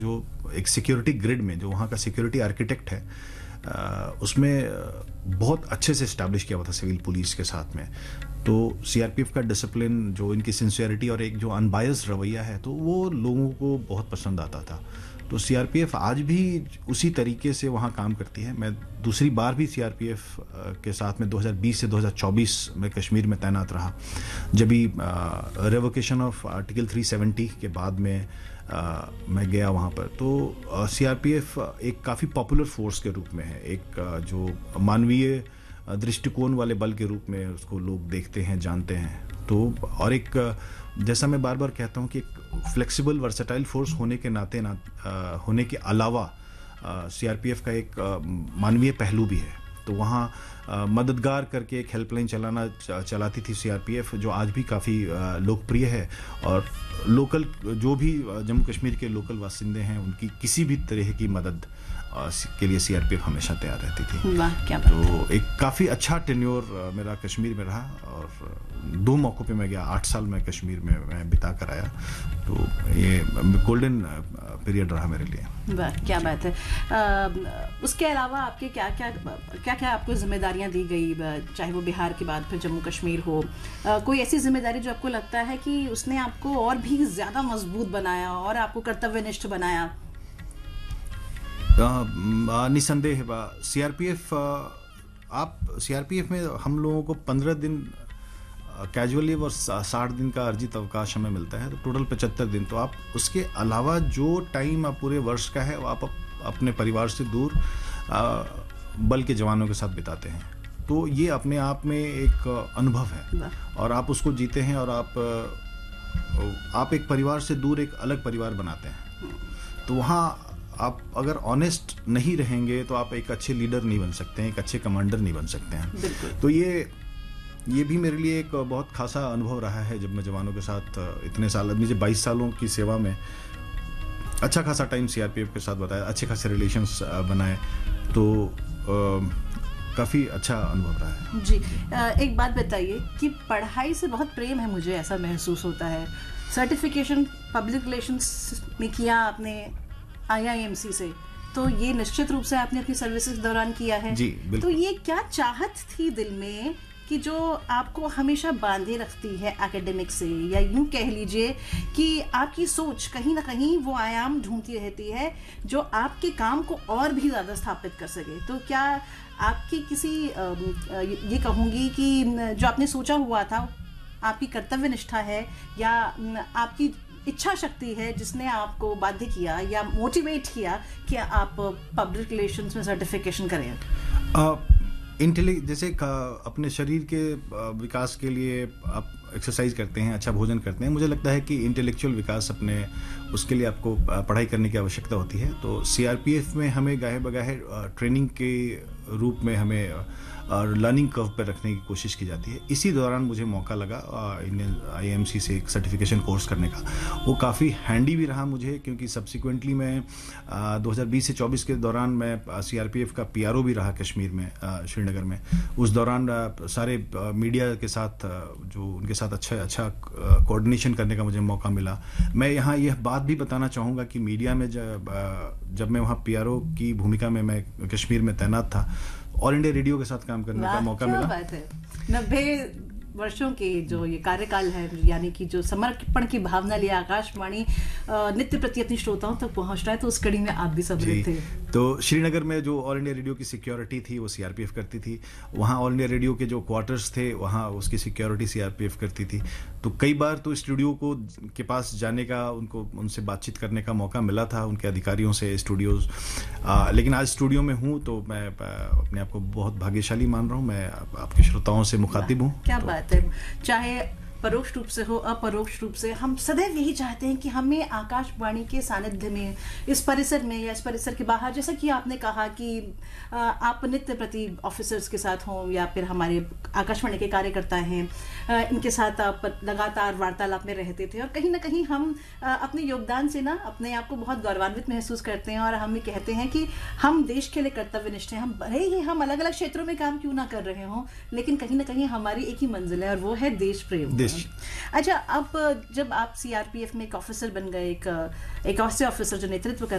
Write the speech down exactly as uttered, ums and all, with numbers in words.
जो एक security grid में जो वहाँ का सिक्योरिटी आर्किटेक्ट है आ, उसमें बहुत अच्छे से इस्टेब्लिश किया हुआ था सिविल पुलिस के साथ में। तो सीआरपीएफ का डिसिप्लिन, जो इनकी सिंसियरिटी और एक जो अनबायस्ड रवैया है, तो वो लोगों को बहुत पसंद आता था। तो सीआरपीएफ आज भी उसी तरीके से वहाँ काम करती है। मैं दूसरी बार भी सीआरपीएफ के साथ में दो हज़ार बीस से दो हज़ार चौबीस में कश्मीर में तैनात रहा। जब भी रेवोकेशन ऑफ आर्टिकल तीन सौ सत्तर के बाद में आ, मैं गया वहाँ पर, तो सीआरपीएफ एक काफ़ी पॉपुलर फोर्स के रूप में है, एक आ, जो मानवीय दृष्टिकोण वाले बल के रूप में उसको लोग देखते हैं, जानते हैं। तो और एक, जैसा मैं बार बार कहता हूँ कि एक फ्लेक्सिबल वर्सेटाइल फोर्स होने के नाते ना आ, होने के अलावा सीआरपीएफ का एक आ, मानवीय पहलू भी है। तो वहाँ मददगार करके एक हेल्पलाइन चलाना चलाती थी सीआरपीएफ, जो आज भी काफ़ी लोकप्रिय है। और लोकल जो भी जम्मू कश्मीर के लोकल बासिंदे हैं, उनकी किसी भी तरह की मदद के लिए सीआरपीएफ हमेशा तैयार रहती थी। वाह, क्या तो एक काफ़ी अच्छा टेन्योर मेरा कश्मीर में रहा और दो मौक़ों पे मैं गया। आठ साल मैं कश्मीर में मैं बिता कर आया, तो ये गोल्डन पीरियड रहा मेरे लिए। वाह, क्या बात है। आ, उसके अलावा आपके क्या क्या क्या क्या आपको जिम्मेदारियां दी गई, चाहे वो बिहार के बाद फिर जम्मू कश्मीर हो? आ, कोई ऐसी जिम्मेदारी जो आपको लगता है कि उसने आपको और भी ज़्यादा मजबूत बनाया और आपको कर्तव्यनिष्ठ बनाया? निसंदेह सीआरपीएफ, आप सीआरपीएफ में हम लोगों को पंद्रह दिन कैजुअली और साठ दिन का अर्जित अवकाश हमें मिलता है, तो टोटल पचहत्तर दिन। तो आप उसके अलावा जो टाइम आप पूरे वर्ष का है, वो आप अपने परिवार से दूर आ, बल के जवानों के साथ बिताते हैं। तो ये अपने आप में एक अनुभव है और आप उसको जीते हैं, और आप आप एक परिवार से दूर एक अलग परिवार बनाते हैं। तो वहाँ आप अगर ऑनेस्ट नहीं रहेंगे तो आप एक अच्छे लीडर नहीं बन सकते हैं, एक अच्छे कमांडर नहीं बन सकते हैं। तो ये ये भी मेरे लिए एक बहुत खासा अनुभव रहा है, जब मैं जवानों के साथ इतने साल, मुझे बाईस सालों की सेवा में अच्छा खासा टाइम सीआरपीएफ के साथ बताया, अच्छे खासे रिलेशंस बनाए, तो काफ़ी अच्छा अनुभव रहा है। जी, एक बात बताइए कि पढ़ाई से बहुत प्रेम है, मुझे ऐसा महसूस होता है। सर्टिफिकेशन पब्लिक रिलेशंस में किया आपने आईआईएमसी से, तो ये निश्चित रूप से आपने अपनी सर्विसेज दौरान किया है। जी, बिल्कुल। तो ये क्या चाहत थी दिल में कि जो आपको हमेशा बांधे रखती है एकेडमिक से, या यूं कह लीजिए कि आपकी सोच कहीं ना कहीं वो आयाम ढूंढती रहती है जो आपके काम को और भी ज़्यादा स्थापित कर सके? तो क्या आपकी किसी ये कहूँगी कि जो आपने सोचा हुआ था, आपकी कर्तव्य निष्ठा है या आपकी इच्छा शक्ति है जिसने आपको बाध्य किया या मोटिवेट किया कि आप पब्लिक रिलेशंस में सर्टिफिकेशन करें? uh, इंटेली जैसे अपने शरीर के विकास के लिए आप एक्सरसाइज करते हैं, अच्छा भोजन करते हैं, मुझे लगता है कि इंटेलेक्चुअल विकास अपने उसके लिए आपको पढ़ाई करने की आवश्यकता होती है। तो सीआरपीएफ में हमें गाहे बगाहे ट्रेनिंग के रूप में हमें और लर्निंग कर्व पर रखने की कोशिश की जाती है। इसी दौरान मुझे मौका लगा इंडियन आईएमसी से एक सर्टिफिकेशन कोर्स करने का। वो काफ़ी हैंडी भी रहा मुझे, क्योंकि सब्सिक्वेंटली मैं दो हज़ार बीस से चौबीस के दौरान मैं सीआरपीएफ का पीआरओ भी रहा कश्मीर में, श्रीनगर में। उस दौरान सारे मीडिया के साथ जो उनके साथ अच्छा अच्छा कोऑर्डिनेशन करने का मुझे मौका मिला। मैं यहाँ यह बात भी बताना चाहूँगा कि मीडिया में जब जब मैं वहाँ पीआरओ की भूमिका में मैं कश्मीर में तैनात था, ऑल इंडिया रेडियो के साथ काम करने का मौका मिला। बात है, नब्बे वर्षों के जो ये कार्यकाल है, यानी कि जो समर्पण की भावना लिए आकाशवाणी नित्य प्रति अपनी श्रोताओं तक पहुंच रहा है, तो उस कड़ी में आप भी सम्मिलित थे। तो श्रीनगर में जो ऑल इंडिया रेडियो की सिक्योरिटी थी वो सीआरपीएफ करती थी। वहाँ ऑल इंडिया रेडियो के जो क्वार्टर्स थे वहाँ उसकी सिक्योरिटी सीआरपीएफ करती थी। तो कई बार तो स्टूडियो को के पास जाने का, उनको उनसे बातचीत करने का मौका मिला था, उनके अधिकारियों से, स्टूडियोज। लेकिन आज स्टूडियो में हूँ तो मैं अपने आप को बहुत भाग्यशाली मान रहा हूँ। मैं आपके श्रोताओं से मुखातिब हूँ। क्या बात है। चाहे परोक्ष रूप से हो, अपरोक्ष रूप से, हम सदैव यही चाहते हैं कि हमें आकाशवाणी के सानिध्य में, इस परिसर में या इस परिसर के बाहर, जैसा कि आपने कहा कि आप नित्य प्रति ऑफिसर्स के साथ हों या फिर हमारे आकाशवाणी के कार्यकर्ता हैं, इनके साथ आप लगातार वार्तालाप में रहते थे, और कहीं ना कहीं हम अपने योगदान से ना अपने आप को बहुत गौरवान्वित महसूस करते हैं, और हम ये कहते हैं कि हम देश के लिए कर्तव्यनिष्ठ हैं। हम भले ही हम अलग अलग क्षेत्रों में काम क्यों ना कर रहे हों, लेकिन कहीं ना कहीं हमारी एक ही मंजिल है, और वो है देश प्रेम। यस। अच्छा, अब जब आप सीआरपीएफ में एक ऑफिसर बन गए, एक एक ऐसे ऑफिसर जो नेतृत्व कर